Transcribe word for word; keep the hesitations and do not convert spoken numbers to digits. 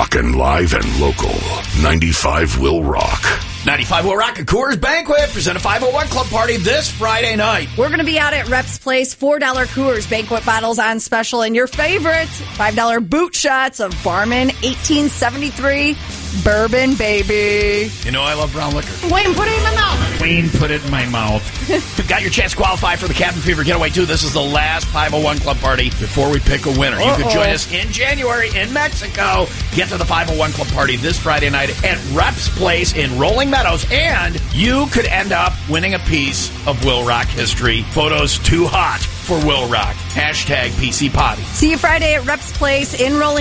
Rockin' live and local. ninety-five Will Rock. ninety-five Will Rock, a Coors Banquet, present a five oh one Club party this Friday night. We're going to be out at Reps Place, four dollar Coors Banquet bottles on special, and your favorite five dollar boot shots of Barman eighteen seventy-three Bourbon, baby. You know I love brown liquor. Wayne, put it in my mouth. Wayne, put it in my mouth. You've got your chance to qualify for the Cabin Fever Getaway, too. This is the last five oh one Club party before we pick a winner. Uh-oh. You could join us in January in Mexico. Get to the five oh one Club party this Friday night at Reps Place in Rolling Meadows, and you could end up winning a piece of Will Rock history. Photos too hot for Will Rock. Hashtag P C Potty. See you Friday at Reps Place in Rolling